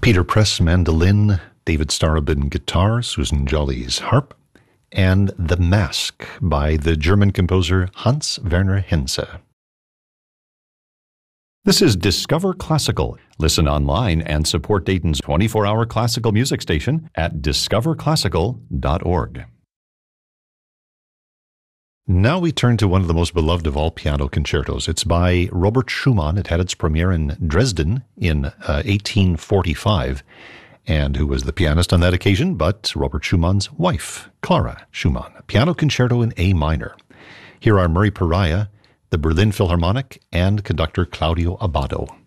Peter Press mandolin, David Starobin guitar, Susan Jolly's harp, and The Mask by the German composer Hans Werner Henze. This is Discover Classical. Listen online and support Dayton's 24-hour classical music station at discoverclassical.org. Now we turn to one of the most beloved of all piano concertos. It's by Robert Schumann. It had its premiere in Dresden in 1845, and who was the pianist on that occasion but Robert Schumann's wife, Clara Schumann. A piano concerto in A minor. Here are Murray Pariah, the Berlin Philharmonic, and conductor Claudio Abbado.